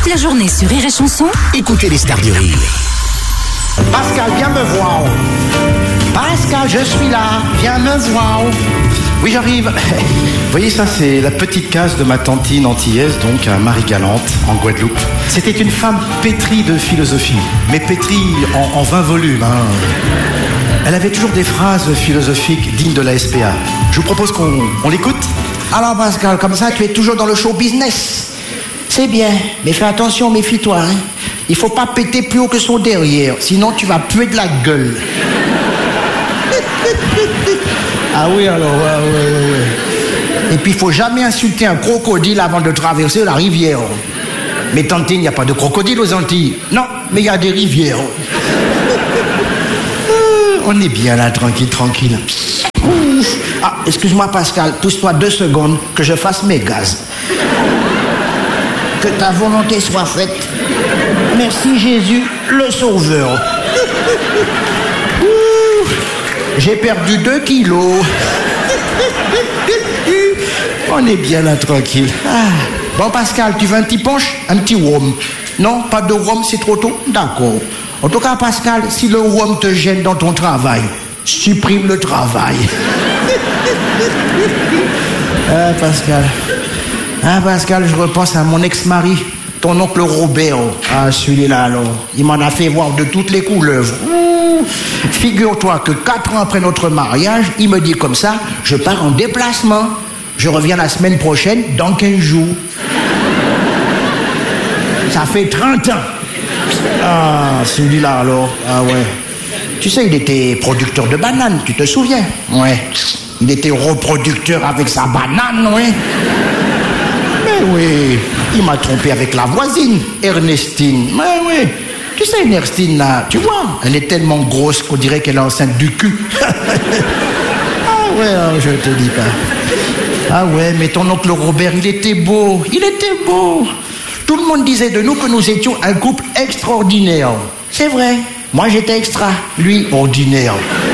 Toute la journée sur Rire et Chanson, écoutez les stars du rire. Pascal, viens me voir. Pascal, je suis là, viens me voir. Oui, j'arrive. Vous voyez, ça, c'est la petite case de ma tantine antillaise, donc à Marie-Galante, en Guadeloupe. C'était une femme pétrie de philosophie, mais pétrie en 20 volumes. Elle avait toujours des phrases philosophiques dignes de la SPA. Je vous propose qu'on l'écoute. Alors Pascal, comme ça, tu es toujours dans le show business. C'est bien, mais fais attention, méfie-toi. Hein. Il faut pas péter plus haut que son derrière, sinon tu vas puer de la gueule. Ah oui, alors, ouais. Et puis, il faut jamais insulter un crocodile avant de traverser la rivière. Mais tantine, il n'y a pas de crocodile aux Antilles. Non, mais il y a des rivières. On est bien là, tranquille. Ah, excuse-moi, Pascal, pousse-toi 2 secondes que je fasse mes gaz. Que ta volonté soit faite. Merci, Jésus, le Sauveur. J'ai perdu 2 kilos. On est bien là, tranquille. Bon, Pascal, tu veux un petit punch? Un petit rhum? Non, pas de rhum, c'est trop tôt? D'accord. En tout cas, Pascal, si le rhum te gêne dans ton travail, supprime le travail. Pascal, je repense à mon ex-mari, ton oncle Robert. Ah, celui-là, alors. Il m'en a fait voir de toutes les couleurs. Figure-toi que 4 ans après notre mariage, il me dit comme ça, je pars en déplacement. Je reviens la semaine prochaine, dans 15 jours. Ça fait 30 ans. Ah, celui-là alors. Ah ouais. Tu sais, il était producteur de bananes, tu te souviens? Ouais. Il était reproducteur avec sa banane, ouais. Mais oui, il m'a trompé avec la voisine, Ernestine. Mais oui. Tu sais, Ernestine, là, tu vois, elle est tellement grosse qu'on dirait qu'elle est enceinte du cul. Ah ouais, je te dis pas. Ah ouais, mais ton oncle Robert, il était beau. Tout le monde disait de nous que nous étions un couple extraordinaire. C'est vrai. Moi, j'étais extra. Lui, ordinaire.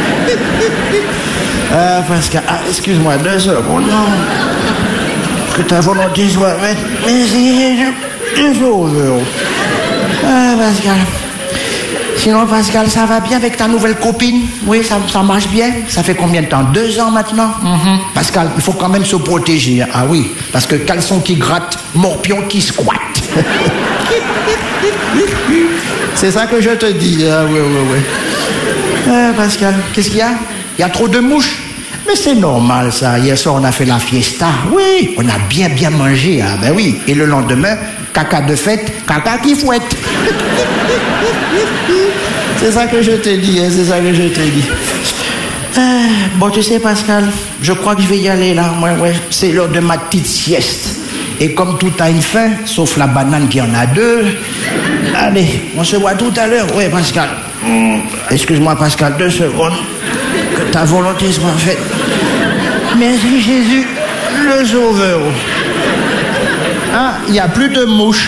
Pascal, excuse-moi, 2 secondes. Que ta volonté soit faite. Merci, je Sauveur. Pascal. Sinon, Pascal, ça va bien avec ta nouvelle copine? Oui, ça marche bien. Ça fait combien de temps? 2 ans maintenant? Pascal, il faut quand même se protéger. Hein. Ah oui, parce que caleçon qui gratte, morpion qui squatte. C'est ça que je te dis. Ah oui. Pascal, qu'est-ce qu'il y a? Il y a trop de mouches. Mais c'est normal, ça. Hier soir, on a fait la fiesta. Oui, on a bien mangé. Ah ben oui. Et le lendemain, caca de fête, caca qui fouette. C'est ça que je te dis, hein, c'est ça que je te dis. Bon, tu sais, Pascal, je crois que je vais y aller, là. Ouais, c'est l'heure de ma petite sieste. Et comme tout a une fin, sauf la banane qui en a 2. Allez, on se voit tout à l'heure. Ouais, Pascal. Excuse-moi, Pascal, 2 secondes. Que ta volonté soit faite. Merci, Jésus, le Sauveur. Ah, il n'y a plus de mouches.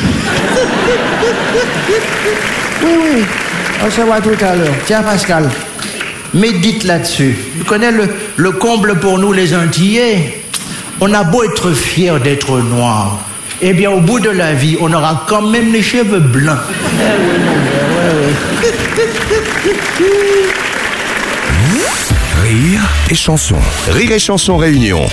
Oui, on se voit tout à l'heure. Tiens, Pascal, médite là-dessus. Tu connais le comble pour nous, les Antillais? On a beau être fiers d'être noirs. Eh bien, au bout de la vie, on aura quand même les cheveux blancs. Rire et chanson. Rire et chanson réunion.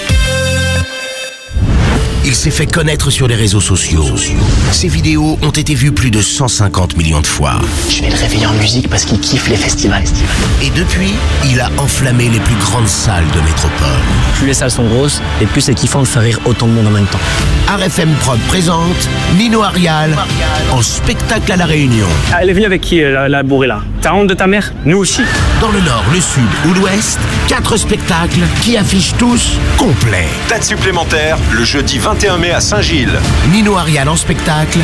Il s'est fait connaître sur les réseaux sociaux. Ses vidéos ont été vues plus de 150 millions de fois. Je vais le réveiller en musique parce qu'il kiffe les festivals. Et depuis, il a enflammé les plus grandes salles de métropole. Plus les salles sont grosses, et plus c'est kiffant de faire rire autant de monde en même temps. RFM Prod présente Nino Arial en spectacle à La Réunion. Elle est venue avec qui, la bourrée là? T'as honte de ta mère? Nous aussi. Dans le nord, le sud ou l'ouest, 4 spectacles qui affichent tous complet. Date supplémentaire, le jeudi 21 mai à Saint-Gilles. Nino Arial en spectacle.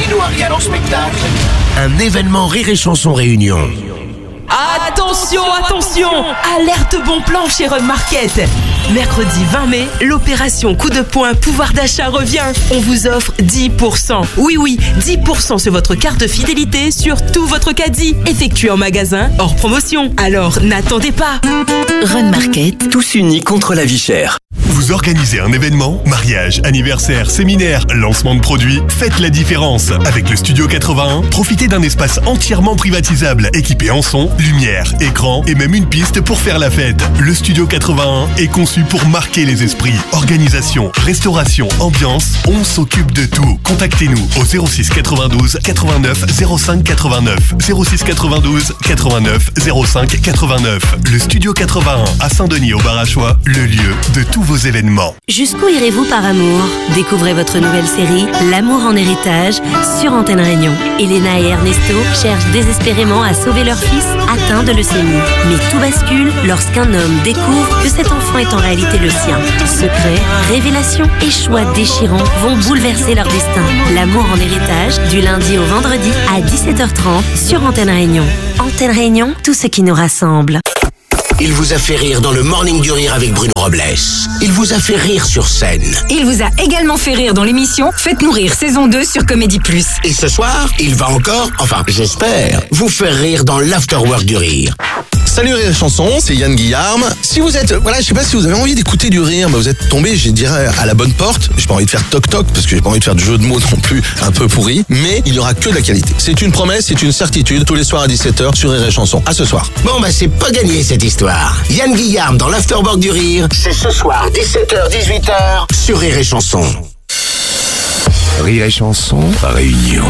Un événement Rire et Chanson Réunion. Attention, alerte bon plan chez Run Market. Mercredi 20 mai, l'opération coup de poing pouvoir d'achat revient. On vous offre 10%. Oui, 10% sur votre carte fidélité sur tout votre caddie. Effectué en magasin, hors promotion. Alors n'attendez pas. Run Market. Tous unis contre la vie chère. Vous organisez un événement, mariage, anniversaire, séminaire, lancement de produits, faites la différence. Avec le Studio 81, profitez d'un espace entièrement privatisable, équipé en son, lumière, écran et même une piste pour faire la fête. Le Studio 81 est conçu pour marquer les esprits. Organisation, restauration, ambiance, on s'occupe de tout. Contactez-nous au 06 92 89 05 89. 06 92 89 05 89. Le Studio 81 à Saint-Denis au Barachois, le lieu de tous vos événements. Jusqu'où irez-vous par amour? Découvrez votre nouvelle série L'amour en héritage sur Antenne Réunion. Elena et Ernesto cherchent désespérément à sauver leur fils atteint de leucémie. Mais tout bascule lorsqu'un homme découvre que cet enfant est en réalité le sien. Secrets, révélations et choix déchirants vont bouleverser leur destin. L'amour en héritage du lundi au vendredi à 17h30 sur Antenne Réunion. Antenne Réunion, tout ce qui nous rassemble. Il vous a fait rire dans le Morning du Rire avec Bruno Robles. Il vous a fait rire sur scène. Il vous a également fait rire dans l'émission Faites-nous rire saison 2 sur Comédie Plus. Et ce soir, il va encore, enfin j'espère, vous faire rire dans l'Afterwork du Rire. Salut Rire et Chanson, c'est Yann Guillarme. Si vous êtes, je sais pas si vous avez envie d'écouter du rire, vous êtes tombé, je dirais, à la bonne porte. J'ai pas envie de faire toc-toc, parce que j'ai pas envie de faire de jeu de mots non plus, un peu pourri. Mais il y aura que de la qualité. C'est une promesse, c'est une certitude, tous les soirs à 17h sur Rire et Chanson. À ce soir. Bon c'est pas gagné cette histoire. Yann Guillarme dans l'Afterwork du Rire, c'est ce soir, 17h-18h, sur Rire et Chanson. Rire et Chanson, Réunion.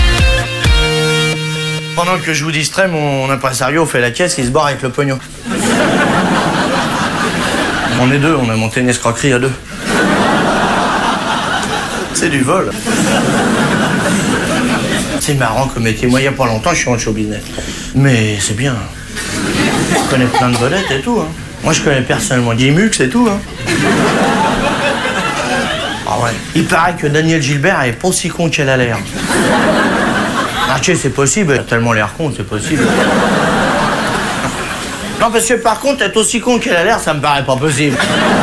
Pendant que je vous distrais, mon impresario fait la caisse, il se barre avec le pognon. On est deux, on a monté une escroquerie à deux. C'est du vol. C'est marrant comme métier. Moi, il y a pas longtemps, je suis en show business. Mais c'est bien. Je connais plein de vedettes et tout. Hein. Moi, je connais personnellement Guimux et tout. Hein. Ah ouais. Il paraît que Daniel Gilbert est pas aussi con qu'elle a l'air. Ah, tu sais, c'est possible, elle a tellement l'air con, c'est possible. Non, parce que par contre, être aussi con qu'elle a l'air, ça me paraît pas possible.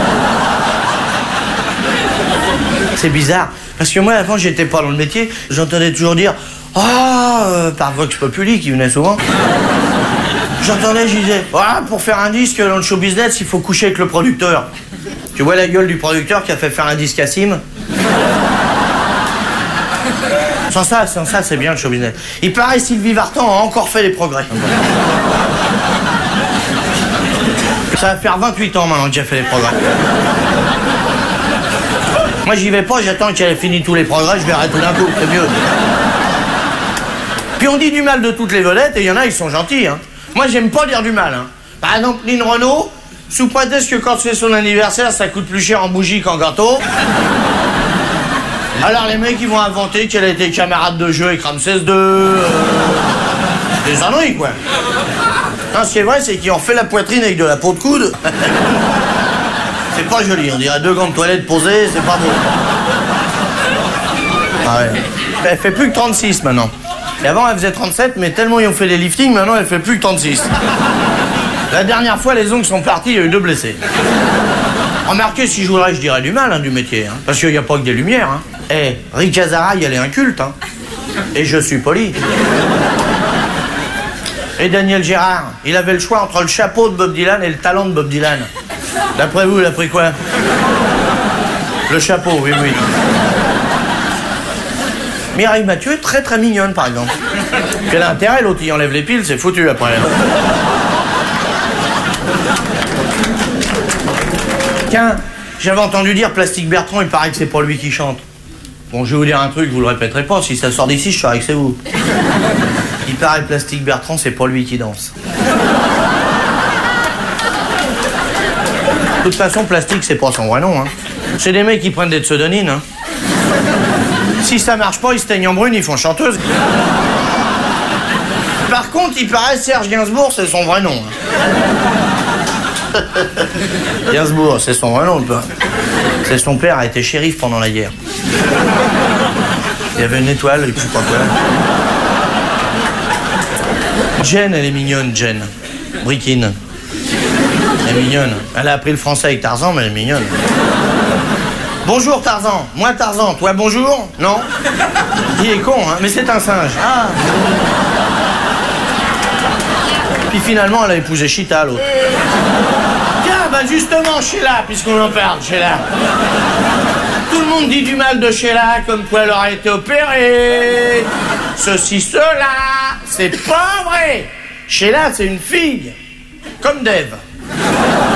C'est bizarre, parce que moi, avant, j'étais pas dans le métier, j'entendais toujours dire « par Vox Populi, qui venait souvent. J'entendais, je disais « pour faire un disque dans le show business, il faut coucher avec le producteur. » Tu vois la gueule du producteur qui a fait faire un disque à Sim? Sans ça, c'est bien le show business. Il paraît Sylvie Vartan a encore fait des progrès. Ça va faire 28 ans maintenant que j'ai fait des progrès. Moi, j'y vais pas, j'attends qu'elle ait fini tous les progrès, je verrai tout d'un coup, c'est mieux. Puis on dit du mal de toutes les vedettes, et il y en a, ils sont gentils. Hein. Moi, j'aime pas dire du mal. Hein. Par exemple, Lynn Renaud, sous prétexte que quand c'est son anniversaire, ça coûte plus cher en bougie qu'en gâteau. Alors les mecs ils vont inventer qu'elle a été camarade de jeu avec Ramsès II. Des âneries quoi. Non, ce qui est vrai c'est qu'ils ont fait la poitrine avec de la peau de coude. C'est pas joli, on dirait deux gants de toilette posés, c'est pas beau. Ah ouais. Elle fait plus que 36 maintenant. Et avant elle faisait 37 mais tellement ils ont fait les liftings, maintenant elle fait plus que 36. La dernière fois les ongles sont partis, il y a eu 2 blessés. Remarquez, si je voudrais, je dirais du mal du métier, hein, parce qu'il n'y a pas que des lumières. Hein. Rick Azaraï, elle est inculte, hein. Et je suis poli. Et Daniel Gérard, il avait le choix entre le chapeau de Bob Dylan et le talent de Bob Dylan. D'après vous, il a pris quoi? Le chapeau, oui. Mireille Mathieu, très très mignonne, par exemple. Quel intérêt, l'autre, il enlève les piles, c'est foutu après. Tiens, j'avais entendu dire Plastique Bertrand, il paraît que c'est pas lui qui chante. Bon, je vais vous dire un truc, vous le répéterez pas, si ça sort d'ici, je saurais que c'est vous. Il paraît Plastique Bertrand, c'est pas lui qui danse. De toute façon, Plastique, c'est pas son vrai nom. Hein. C'est des mecs qui prennent des pseudonymes. Hein. Si ça marche pas, ils se teignent en brune, ils font chanteuse. Par contre, il paraît Serge Gainsbourg, c'est son vrai nom. Hein. Gainsbourg, c'est son vrai nom, le père. C'est son père a été shérif pendant la guerre. Il y avait une étoile, et je sais pas quoi. Jen, elle est mignonne, Jen. Brikin. Elle est mignonne. Elle a appris le français avec Tarzan, mais elle est mignonne. Bonjour Tarzan. Moi Tarzan, toi bonjour? Non? Il est con, hein, mais c'est un singe. Ah. Puis finalement, elle a épousé Chita, l'autre. Tiens, bah justement, Sheila, puisqu'on en parle, Sheila. Tout le monde dit du mal de Sheila, comme quoi elle aurait été opérée. Ceci, cela. C'est pas vrai. Sheila, c'est une fille. Comme Dave.